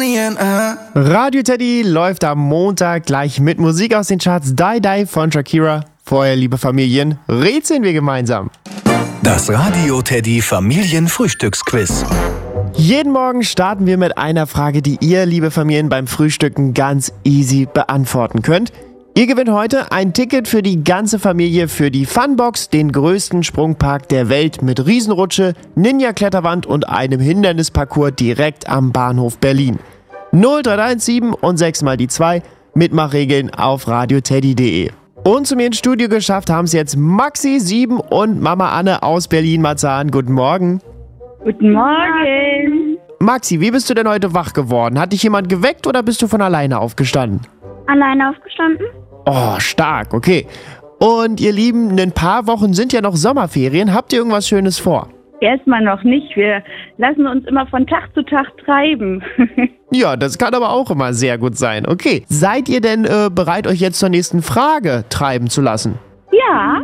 Radio Teddy läuft am Montag gleich mit Musik aus den Charts. Die Die von Shakira. Vorher, liebe Familien, rätseln wir gemeinsam. Das Radio Teddy Familienfrühstücksquiz. Jeden Morgen starten wir mit einer Frage, die ihr, liebe Familien, beim Frühstücken ganz easy beantworten könnt. Ihr gewinnt heute ein Ticket für die ganze Familie für die Funbox, den größten Sprungpark der Welt mit Riesenrutsche, Ninja-Kletterwand und einem Hindernisparcours direkt am Bahnhof Berlin. 0317 und 6 mal die 2, Mitmachregeln auf radioteddy.de. Und zu mir ins Studio geschafft haben es jetzt Maxi, 7 und Mama Anne aus Berlin-Marzahn. Guten Morgen. Guten Morgen. Maxi, wie bist du denn heute wach geworden? Hat dich jemand geweckt oder bist du von alleine aufgestanden? Alleine aufgestanden? Oh, stark, okay. Und ihr Lieben, in ein paar Wochen sind ja noch Sommerferien. Habt ihr irgendwas Schönes vor? Erstmal noch nicht. Wir lassen uns immer von Tag zu Tag treiben. Ja, das kann aber auch immer sehr gut sein. Okay, seid ihr denn bereit, euch jetzt zur nächsten Frage treiben zu lassen? Ja.